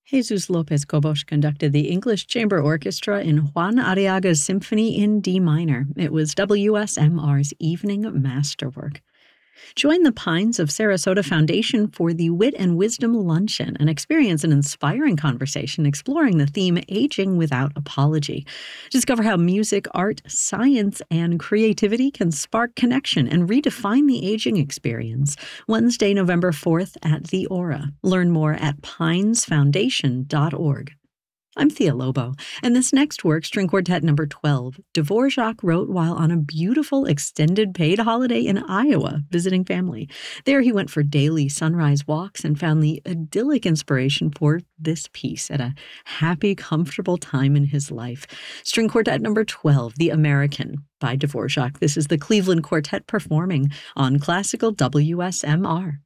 Jesus Lopez Cobos conducted the English Chamber Orchestra in Juan Arriaga's Symphony in D minor. It was WSMR's evening masterwork. Join the Pines of Sarasota Foundation for the Wit and Wisdom Luncheon and experience an inspiring conversation exploring the theme Aging Without Apology. Discover how music, art, science, and creativity can spark connection and redefine the aging experience. Wednesday, November 4th at the Aura. Learn more at pinesfoundation.org. I'm Thea Lobo, and this next work, String Quartet number 12, Dvorak wrote while on a beautiful extended paid holiday in Iowa, visiting family. There he went for daily sunrise walks and found the idyllic inspiration for this piece at a happy, comfortable time in his life. String Quartet number 12, The American, by Dvorak. This is the Cleveland Quartet performing on Classical WSMR.